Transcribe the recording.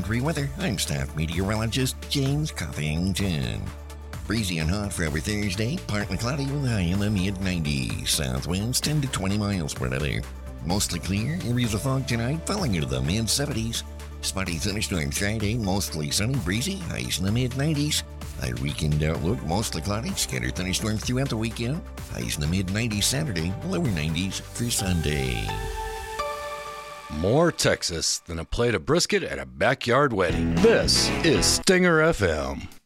3 weather, I'm staff meteorologist James Coffington. Breezy and hot for every Thursday, partly cloudy with a high in the mid-90s. South winds 10 to 20 miles per hour. Mostly clear, areas of fog tonight falling into the mid-70s. Spotty thunderstorms Friday, mostly sunny, breezy, highs in the mid-90s. Our weekend outlook, mostly cloudy, scattered thunderstorms throughout the weekend. Highs in the mid-90s Saturday, lower 90s for Sunday. More Texas than a plate of brisket at a backyard wedding. This is Stinger FM.